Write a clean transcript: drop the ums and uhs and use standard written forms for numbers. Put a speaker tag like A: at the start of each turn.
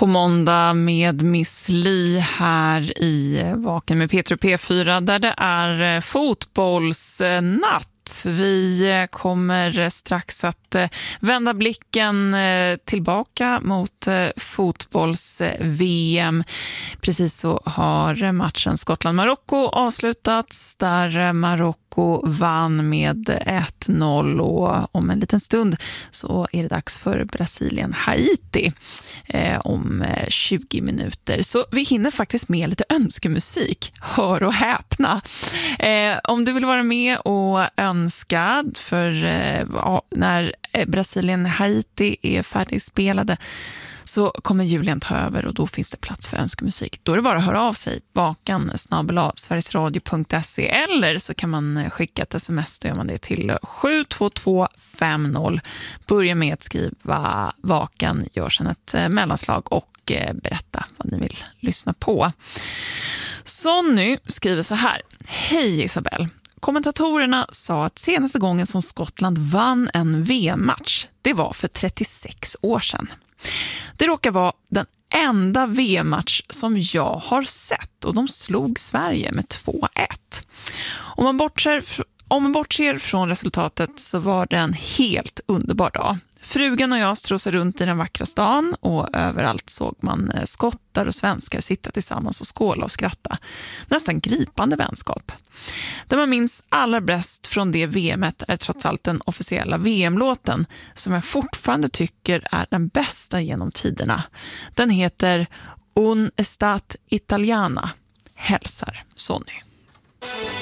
A: På måndag med Miss Li här i Vaken med Peter och P4 där det är fotbollsnatt. Vi kommer strax att vända blicken tillbaka mot fotbolls-VM. Precis så har matchen Skottland-Marocko avslutats där Marocko vann med 1-0 och om en liten stund så är det dags för Brasilien-Haiti om 20 minuter. Så vi hinner faktiskt med lite önskemusik. Hör och häpna. Om du vill vara med och önska för när Brasilien-Haiti är färdigspelade så kommer Julian ta över och då finns det plats för önskemusik. Då är det bara att höra av sig vakan@sverigesradio.se eller så kan man skicka ett sms, då gör man det till 72250. Börja med att skriva Vakan, gör sedan ett mellanslag och berätta vad ni vill lyssna på. Sonny skriver så här: Hej Isabel. Kommentatorerna sa att senaste gången som Skottland vann en VM-match, det var för 36 år sedan. Det råkar vara den enda VM-match som jag har sett och de slog Sverige med 2-1. Om man bortser från resultatet så var det en helt underbar dag. Frugan och jag strosade runt i den vackra stan och överallt såg man skottar och svenskar sitta tillsammans och skåla och skratta. Nästan gripande vänskap. Det man minns allra bäst från det VMet är trots allt den officiella VM-låten som jag fortfarande tycker är den bästa genom tiderna. Den heter Un Estat Italiana. Hälsar Sonny.